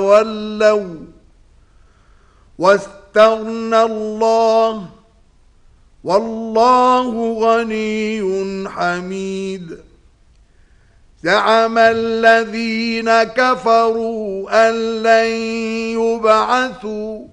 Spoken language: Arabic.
تولوا واستغنى الله والله غني حميد. زعم الذين كفروا أن لن يبعثوا